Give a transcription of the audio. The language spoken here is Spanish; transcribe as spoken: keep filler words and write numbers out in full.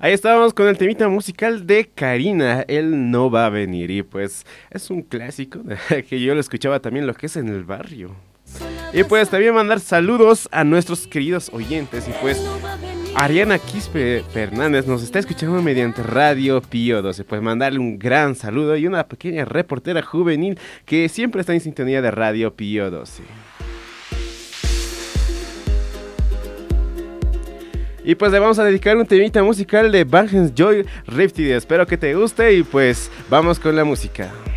Ahí estábamos con el temita musical de Karina, Él no va a venir. Y pues es un clásico que yo lo escuchaba también lo que es en el barrio. Y pues también mandar saludos a nuestros queridos oyentes. Y pues Ariana Quispe Fernández nos está escuchando mediante Radio Pío doce. Pues mandarle un gran saludo y una pequeña reportera juvenil que siempre está en sintonía de Radio Pío doce. Y pues le vamos a dedicar un temita musical de Vangelis Joy Riptide. Espero que te guste y pues vamos con la música.